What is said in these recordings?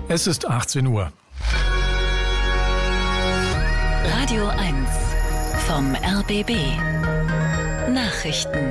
Es ist 18 Uhr. Radio 1 vom RBB. Nachrichten.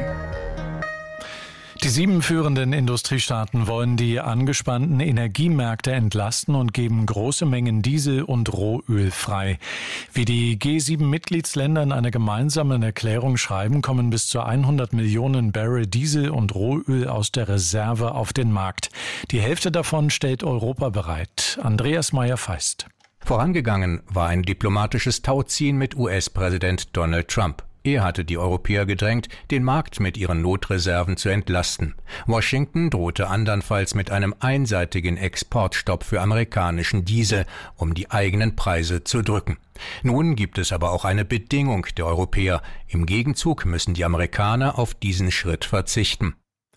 Die 7 führenden Industriestaaten wollen die angespannten Energiemärkte entlasten und geben große Mengen Diesel und Rohöl frei. Wie die G7-Mitgliedsländer in einer gemeinsamen Erklärung schreiben, kommen bis zu 100 Millionen Barrel Diesel und Rohöl aus der Reserve auf den Markt. Die Hälfte davon stellt Europa bereit. Andreas Meyer-Feist. Vorangegangen war ein diplomatisches Tauziehen mit US-Präsident Donald Trump. Er hatte die Europäer gedrängt, den Markt mit ihren Notreserven zu entlasten. Washington drohte andernfalls mit einem einseitigen Exportstopp für amerikanischen Diesel, um die eigenen Preise zu drücken. Nun gibt es aber auch eine Bedingung der Europäer. Im Gegenzug müssen die Amerikaner auf diesen Schritt verzichten.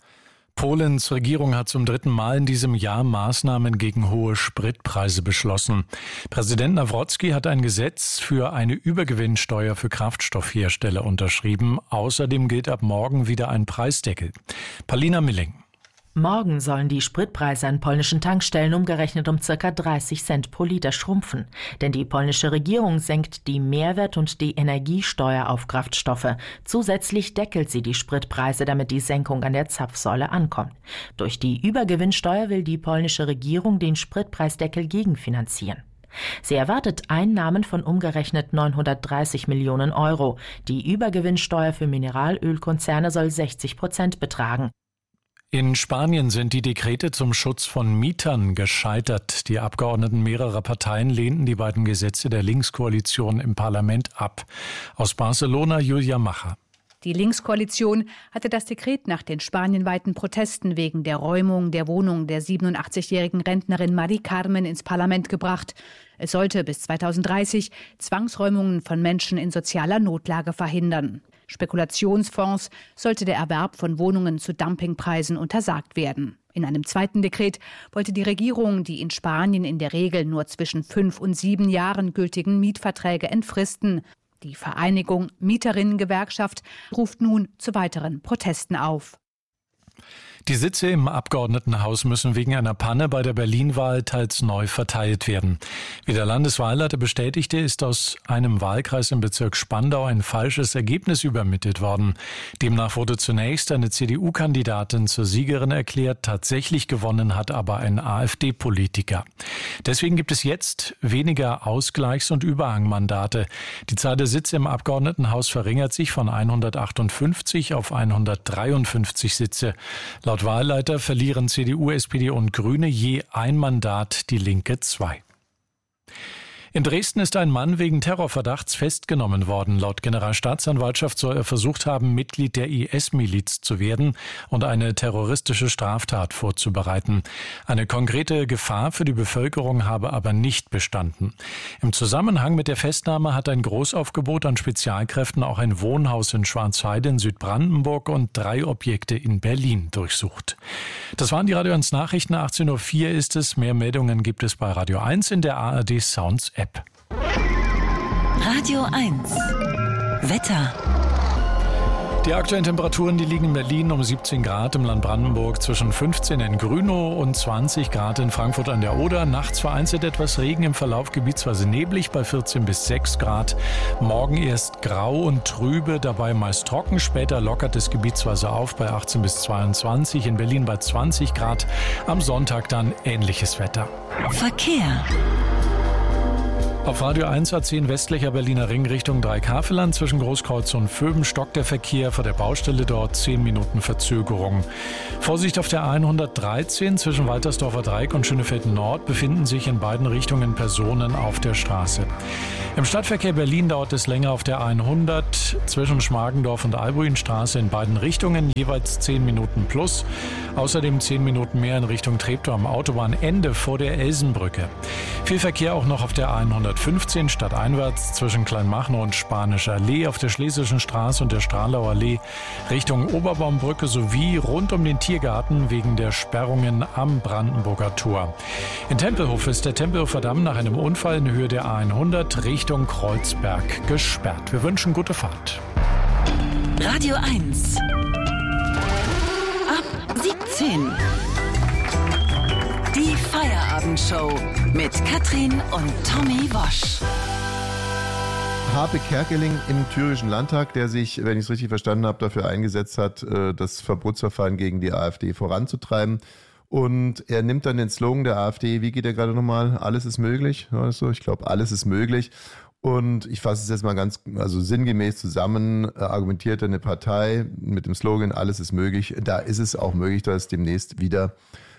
Polens Regierung hat zum 3. Mal in diesem Jahr Maßnahmen gegen hohe Spritpreise beschlossen. Präsident Nawrocki hat ein Gesetz für eine Übergewinnsteuer für Kraftstoffhersteller unterschrieben. Außerdem gilt ab morgen wieder ein Preisdeckel. Palina Milling. Morgen sollen die Spritpreise an polnischen Tankstellen umgerechnet um ca. 30 Cent pro Liter schrumpfen. Denn die polnische Regierung senkt die Mehrwert- und die Energiesteuer auf Kraftstoffe. Zusätzlich deckelt sie die Spritpreise, damit die Senkung an der Zapfsäule ankommt. Durch die Übergewinnsteuer will die polnische Regierung den Spritpreisdeckel gegenfinanzieren. Sie erwartet Einnahmen von umgerechnet 930 Millionen Euro. Die Übergewinnsteuer für Mineralölkonzerne soll 60% betragen. In Spanien sind die Dekrete zum Schutz von Mietern gescheitert. Die Abgeordneten mehrerer Parteien lehnten die beiden Gesetze der Linkskoalition im Parlament ab. Aus Barcelona Julia Macher. Die Linkskoalition hatte das Dekret nach den spanienweiten Protesten wegen der Räumung der Wohnung der 87-jährigen Rentnerin Mari Carmen ins Parlament gebracht. Es sollte bis 2030 Zwangsräumungen von Menschen in sozialer Notlage verhindern. Spekulationsfonds sollte der Erwerb von Wohnungen zu Dumpingpreisen untersagt werden. In einem zweiten Dekret wollte die Regierung die in Spanien in der Regel nur zwischen 5 und 7 Jahren gültigen Mietverträge entfristen. Die Vereinigung Mieterinnengewerkschaft ruft nun zu weiteren Protesten auf. Die Sitze im Abgeordnetenhaus müssen wegen einer Panne bei der Berlin-Wahl teils neu verteilt werden. Wie der Landeswahlleiter bestätigte, ist aus einem Wahlkreis im Bezirk Spandau ein falsches Ergebnis übermittelt worden. Demnach wurde zunächst eine CDU-Kandidatin zur Siegerin erklärt, tatsächlich gewonnen hat aber ein AfD-Politiker. Deswegen gibt es jetzt weniger Ausgleichs- und Überhangmandate. Die Zahl der Sitze im Abgeordnetenhaus verringert sich von 158 auf 153 Sitze. Laut Wahlleiter verlieren CDU, SPD und Grüne je ein Mandat, die Linke 2. In Dresden ist ein Mann wegen Terrorverdachts festgenommen worden. Laut Generalstaatsanwaltschaft soll er versucht haben, Mitglied der IS-Miliz zu werden und eine terroristische Straftat vorzubereiten. Eine konkrete Gefahr für die Bevölkerung habe aber nicht bestanden. Im Zusammenhang mit der Festnahme hat ein Großaufgebot an Spezialkräften auch ein Wohnhaus in Schwarzheide in Südbrandenburg und 3 Objekte in Berlin durchsucht. Das waren die Radio 1 Nachrichten. 18.04 Uhr ist es. Mehr Meldungen gibt es bei Radio 1 in der ARD Sounds App. Radio 1 Wetter. Die aktuellen Temperaturen, die liegen in Berlin um 17 Grad, im Land Brandenburg zwischen 15 in Grünow und 20 Grad in Frankfurt an der Oder. Nachts vereinzelt etwas Regen, im Verlauf gebietsweise neblig bei 14 bis 6 Grad. Morgen erst grau und trübe, dabei meist trocken. Später lockert es gebietsweise auf bei 18 bis 22, in Berlin bei 20 Grad. Am Sonntag dann ähnliches Wetter. Verkehr. Auf Radio 1 A10 westlicher Berliner Ring Richtung Dreikafelland zwischen Großkreuz und Vöben stockt der Verkehr vor der Baustelle dort 10 Minuten Verzögerung. Vorsicht auf der A113 zwischen Waltersdorfer Dreieck und Schönefeld Nord befinden sich in beiden Richtungen Personen auf der Straße. Im Stadtverkehr Berlin dauert es länger auf der 100 zwischen Schmargendorf und Albuinstraße in beiden Richtungen, jeweils 10 Minuten plus. Außerdem 10 Minuten mehr in Richtung Treptow am Autobahnende vor der Elsenbrücke. Viel Verkehr auch noch auf der 115 stadteinwärts zwischen Kleinmachnow und Spanischer Allee, auf der Schlesischen Straße und der Stralauer Allee Richtung Oberbaumbrücke sowie rund um den Tiergarten wegen der Sperrungen am Brandenburger Tor. In Tempelhof ist der Tempelhofer Damm nach einem Unfall in Höhe der A100 Richtung Kreuzberg gesperrt. Wir wünschen gute Fahrt. Radio 1 ab 17. Die Feierabendshow mit Katrin und Tommy Wosch. Harpe Kerkeling im Thüringischen Landtag, der sich, wenn ich es richtig verstanden habe, dafür eingesetzt hat, das Verbotsverfahren gegen die AfD voranzutreiben. Und er nimmt dann den Slogan der AfD, wie geht der gerade nochmal? Alles ist möglich. Ja, so, ich glaube, alles ist möglich. Und ich fasse es jetzt mal ganz sinngemäß zusammen, argumentiert eine Partei mit dem Slogan, alles ist möglich. Da ist es auch möglich, dass demnächst wieder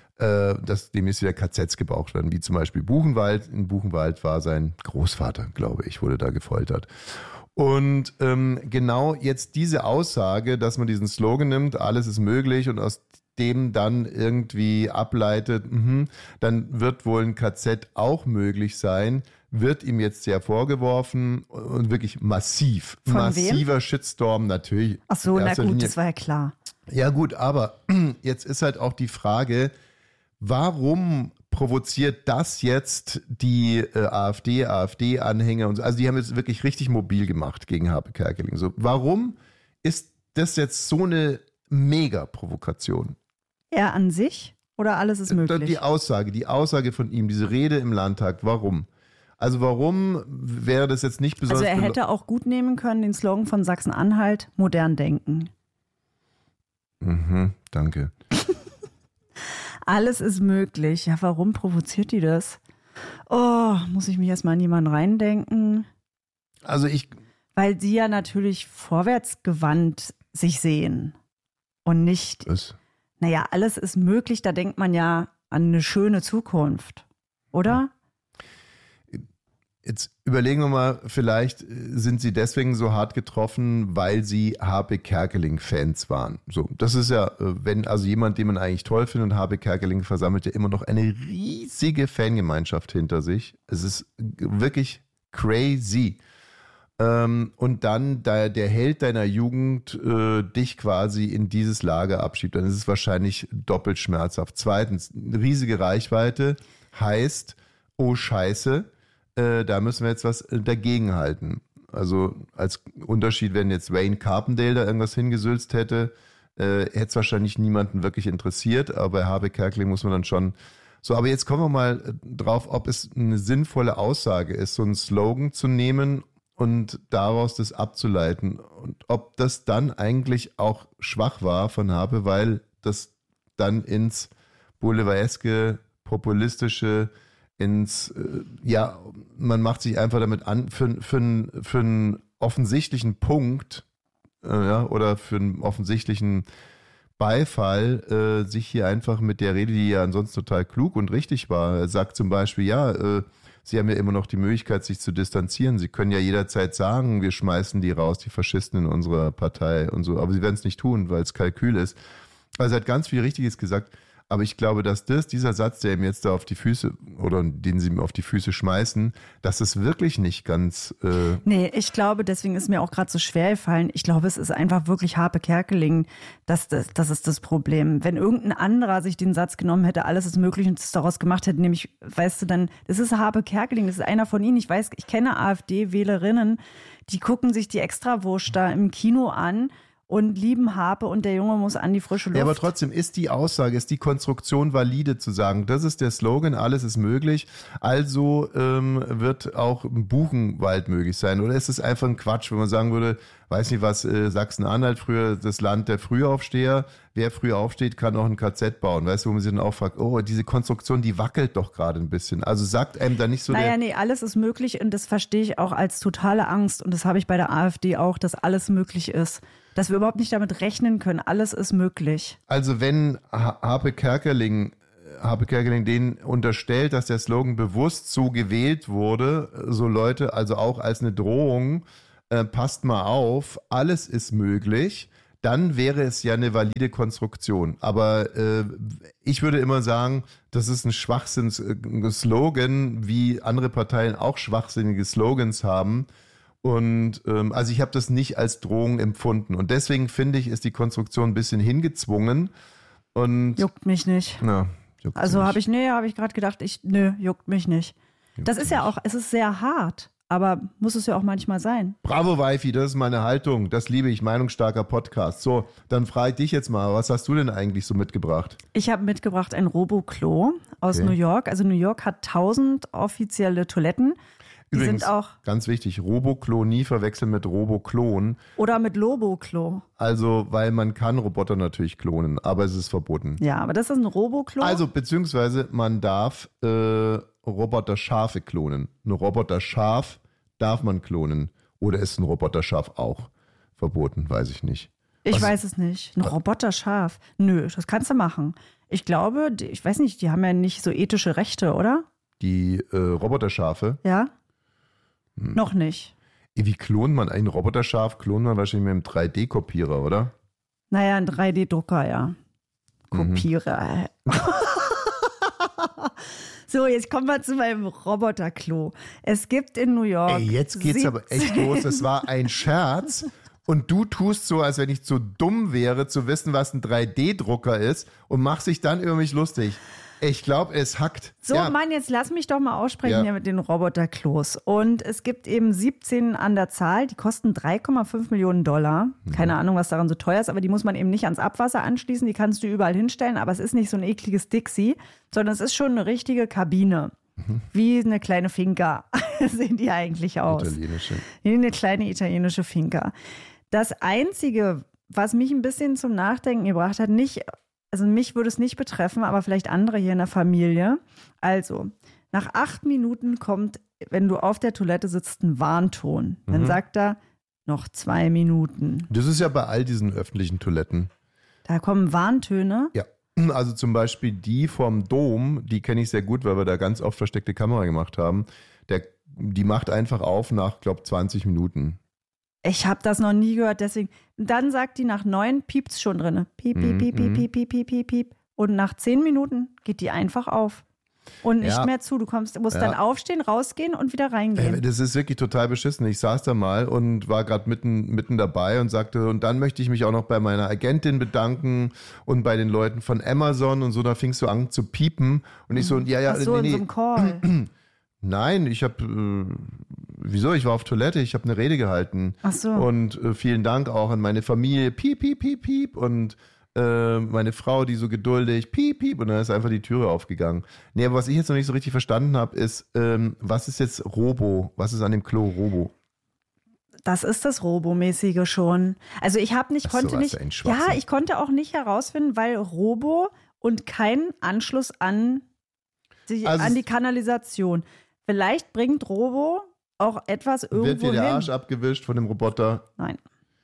KZs gebraucht werden, wie zum Beispiel Buchenwald. In Buchenwald war sein Großvater, glaube ich, wurde da gefoltert. Und genau jetzt diese Aussage, dass man diesen Slogan nimmt, alles ist möglich und aus dem dann irgendwie ableitet, dann wird wohl ein KZ auch möglich sein, wird ihm jetzt sehr vorgeworfen und wirklich massiv. Von massiver wem? Shitstorm natürlich. Ach so, na gut, Linie. das war ja klar. Ja gut, aber jetzt ist halt auch die Frage, warum provoziert das jetzt die AfD-Anhänger und so? Also die haben jetzt wirklich richtig mobil gemacht gegen Harpe Kerkeling. So, warum ist das jetzt so eine Mega-Provokation? Er an sich oder alles ist möglich? Die Aussage von ihm, diese Rede im Landtag, warum? Also warum wäre das jetzt nicht besonders... Also er hätte auch gut nehmen können, den Slogan von Sachsen-Anhalt, modern denken. Danke. Alles ist möglich. Ja, warum provoziert die das? Oh, muss ich mich erstmal in jemanden reindenken? Also Weil sie ja natürlich vorwärtsgewandt sich sehen und nicht... Was? Naja, alles ist möglich, da denkt man ja an eine schöne Zukunft, oder? Jetzt überlegen wir mal, vielleicht sind sie deswegen so hart getroffen, weil sie Harpe Kerkeling-Fans waren. So, das ist ja, wenn also jemand, den man eigentlich toll findet, und Harpe Kerkeling versammelt ja immer noch eine riesige Fangemeinschaft hinter sich. Es ist wirklich crazy. Und dann der Held deiner Jugend dich quasi in dieses Lager abschiebt, dann ist es wahrscheinlich doppelt schmerzhaft. Zweitens, riesige Reichweite heißt, oh Scheiße, da müssen wir jetzt was dagegen halten. Also als Unterschied, wenn jetzt Wayne Carpendale da irgendwas hingesülzt hätte, hätte es wahrscheinlich niemanden wirklich interessiert, aber bei Harpe Kerkeling muss man dann schon... So, aber jetzt kommen wir mal drauf, ob es eine sinnvolle Aussage ist, so einen Slogan zu nehmen und daraus das abzuleiten. Und ob das dann eigentlich auch schwach war von Harpe, weil das dann ins Boulevardeske, populistische, man macht sich einfach damit an, für einen offensichtlichen Punkt oder für einen offensichtlichen Beifall, sich hier einfach mit der Rede, die ja ansonsten total klug und richtig war, er sagt zum Beispiel, Sie haben ja immer noch die Möglichkeit, sich zu distanzieren. Sie können ja jederzeit sagen, wir schmeißen die raus, die Faschisten in unserer Partei und so. Aber sie werden es nicht tun, weil es Kalkül ist. Also er hat ganz viel Richtiges gesagt. Aber ich glaube, dass dieser Satz, der ihm jetzt da auf die Füße oder den sie ihm auf die Füße schmeißen, dass es wirklich nicht ganz... Nee, ich glaube, deswegen ist mir auch gerade so schwer gefallen. Ich glaube, es ist einfach wirklich Harpe Kerkeling. Das ist das Problem. Wenn irgendein anderer sich den Satz genommen hätte, alles ist möglich und es daraus gemacht hätte, nämlich, weißt du dann, das ist Harpe Kerkeling, das ist einer von ihnen. Ich kenne AfD-Wählerinnen, die gucken sich die Extrawurst da im Kino an und lieben Harpe und der Junge muss an die frische Luft. Ja, aber trotzdem ist die Aussage, ist die Konstruktion valide zu sagen, das ist der Slogan, alles ist möglich, also wird auch Buchenwald möglich sein. Oder ist es einfach ein Quatsch, wenn man sagen würde, weiß nicht was, Sachsen-Anhalt, früher das Land der Frühaufsteher, wer früh aufsteht, kann auch ein KZ bauen. Weißt du, wo man sich dann auch fragt, oh, diese Konstruktion, die wackelt doch gerade ein bisschen. Also sagt einem da nicht so nee, alles ist möglich und das verstehe ich auch als totale Angst und das habe ich bei der AfD auch, dass alles möglich ist. Dass wir überhaupt nicht damit rechnen können, alles ist möglich. Also wenn Harpe Kerkeling denen unterstellt, dass der Slogan bewusst so gewählt wurde, so Leute, also auch als eine Drohung, passt mal auf, alles ist möglich, dann wäre es ja eine valide Konstruktion. Aber ich würde immer sagen, das ist ein Schwachsinns-Slogan, wie andere Parteien auch schwachsinnige Slogans haben. Und also ich habe das nicht als Drohung empfunden. Und deswegen finde ich, ist die Konstruktion ein bisschen hingezwungen. Und juckt mich nicht. Na, juckt also habe ich gerade gedacht, juckt mich nicht. Das ist ja auch, es ist sehr hart. Aber muss es ja auch manchmal sein. Bravo, Weifi, das ist meine Haltung. Das liebe ich, meinungsstarker Podcast. So, dann frage ich dich jetzt mal, was hast du denn eigentlich so mitgebracht? Ich habe mitgebracht ein Roboklo aus New York. Also New York hat 1000 offizielle Toiletten. Die Übrigens, sind auch ganz wichtig, Roboklo nie verwechseln mit Roboklon. oder mit Loboklo. Also, weil man kann Roboter natürlich klonen, aber es ist verboten. Ja, aber das ist ein Roboklo. Also, beziehungsweise man darf Roboter-Schafe klonen. Ein Roboter-Schaf darf man klonen. Oder ist ein Roboter-Schaf auch verboten? Weiß ich nicht. Ich weiß es nicht. Ein Roboterschaf. Nö, das kannst du machen. Ich glaube, ich weiß nicht, die haben ja nicht so ethische Rechte, oder? Die Roboterschafe. Ja? Noch nicht. Wie klont man ein Roboterschaf? Klont man wahrscheinlich mit einem 3D-Kopierer, oder? Naja, ein 3D-Drucker, ja. Kopierer. So, jetzt kommen wir zu meinem Roboterklo. Es gibt in New York. Ey, jetzt geht's aber echt los. Das war ein Scherz. Und du tust so, als wenn ich zu dumm wäre, zu wissen, was ein 3D-Drucker ist und machst dich dann über mich lustig. Ich glaube, es hackt. So, ja. Mann, jetzt lass mich doch mal aussprechen hier mit den Roboterklos. Und es gibt eben 17 an der Zahl, die kosten $3,5 Millionen. Keine Ahnung, was daran so teuer ist, aber die muss man eben nicht ans Abwasser anschließen, die kannst du überall hinstellen, aber es ist nicht so ein ekliges Dixie, sondern es ist schon eine richtige Kabine. Wie eine kleine Finca sehen die eigentlich aus. Italienische. Wie eine kleine italienische Finca. Das Einzige, was mich ein bisschen zum Nachdenken gebracht hat, also mich würde es nicht betreffen, aber vielleicht andere hier in der Familie. Also, nach 8 Minuten kommt, wenn du auf der Toilette sitzt, ein Warnton. Dann sagt er, noch 2 Minuten. Das ist ja bei all diesen öffentlichen Toiletten. Da kommen Warntöne. Ja, also zum Beispiel die vom Dom, die kenne ich sehr gut, weil wir da ganz oft versteckte Kamera gemacht haben. Die macht einfach auf nach, glaube ich, 20 Minuten. Ich habe das noch nie gehört, deswegen. Dann sagt die, nach 9 piept's schon drin. Piep, piep, piep, piep, piep, piep, piep, piep, piep. Und nach 10 Minuten geht die einfach auf. Und nicht mehr zu. Du musst dann aufstehen, rausgehen und wieder reingehen. Das ist wirklich total beschissen. Ich saß da mal und war gerade mitten dabei und sagte, und dann möchte ich mich auch noch bei meiner Agentin bedanken und bei den Leuten von Amazon und so. Da fingst du an zu piepen. Und ich so, Ach so, in so einem Call. Nein, ich habe, wieso? Ich war auf Toilette, ich habe eine Rede gehalten. Ach so. Und vielen Dank auch an meine Familie, piep, piep, piep, piep. Und meine Frau, die so geduldig, piep, piep. Und dann ist einfach die Türe aufgegangen. Nee, aber was ich jetzt noch nicht so richtig verstanden habe, ist, was ist jetzt Robo? Was ist an dem Klo Robo? Das ist das Robomäßige schon. Also ich konnte auch nicht herausfinden, weil Robo und kein Anschluss an die Kanalisation. Vielleicht bringt Robo auch etwas irgendwo Wird dir der hin. Arsch abgewischt von dem Roboter? Nein.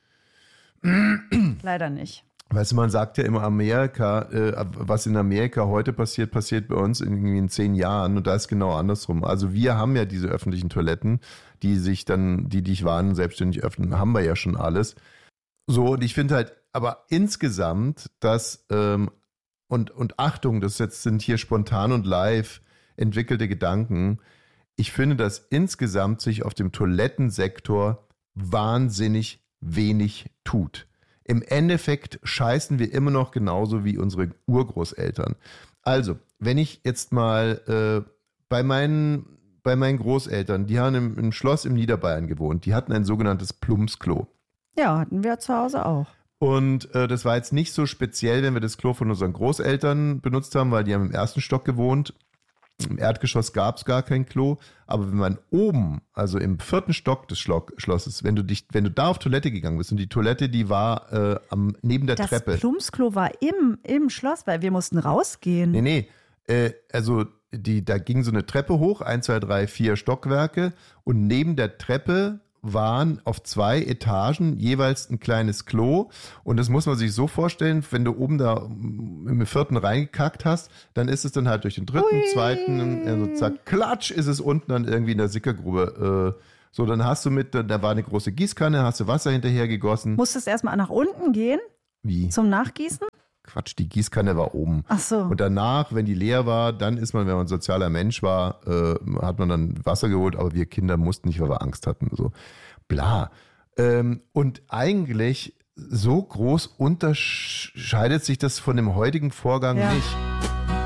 Leider nicht. Weißt du, man sagt ja immer Amerika, was in Amerika heute passiert bei uns irgendwie in 10 Jahren und da ist genau andersrum. Also wir haben ja diese öffentlichen Toiletten, die dich warnen, selbstständig öffnen, haben wir ja schon alles. So, und ich finde halt, aber insgesamt, dass und Achtung, das jetzt sind hier spontan und live entwickelte Gedanken. Ich finde, dass insgesamt sich auf dem Toilettensektor wahnsinnig wenig tut. Im Endeffekt scheißen wir immer noch genauso wie unsere Urgroßeltern. Also, wenn ich jetzt mal bei meinen Großeltern, die haben im Schloss im Niederbayern gewohnt, die hatten ein sogenanntes Plumpsklo. Ja, hatten wir zu Hause auch. Und das war jetzt nicht so speziell, wenn wir das Klo von unseren Großeltern benutzt haben, weil die haben im 1. Stock gewohnt. Im Erdgeschoss gab es gar kein Klo. Aber wenn man oben, also im 4. Stock des Schlosses, wenn du da auf Toilette gegangen bist und die Toilette, die war neben der Treppe. Das Plumpsklo war im Schloss, weil wir mussten rausgehen. Nee. Also da ging so eine Treppe hoch, 1, 2, 3, 4 Stockwerke. Und neben der Treppe waren auf 2 Etagen jeweils ein kleines Klo. Und das muss man sich so vorstellen, wenn du oben da im 4. reingekackt hast, dann ist es dann halt durch den 3., 2., also zack, klatsch, ist es unten dann irgendwie in der Sickergrube. So, dann hast du da war eine große Gießkanne, hast du Wasser hinterher gegossen. Musstest erstmal nach unten gehen? Wie? Zum Nachgießen? Quatsch, die Gießkanne war oben. Ach so. Und danach, wenn die leer war, dann ist man, wenn man ein sozialer Mensch war, hat man dann Wasser geholt, aber wir Kinder mussten nicht, weil wir Angst hatten. So, bla. Und eigentlich so groß unterscheidet sich das von dem heutigen Vorgang nicht.